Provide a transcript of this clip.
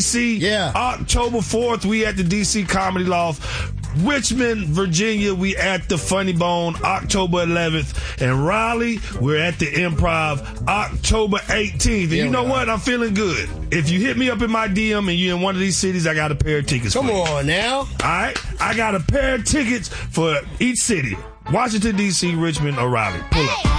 D.C. Yeah. October 4th, we at the D.C. Comedy Loft. Richmond, Virginia, we at the Funny Bone, October 11th. And Raleigh, we're at the Improv, October 18th. And you know what? I'm feeling good. If you hit me up in my DM and you're in one of these cities, I got a pair of tickets Come for you. on now. All right? I got a pair of tickets for each city. Washington, D.C., Richmond, or Raleigh. Pull up.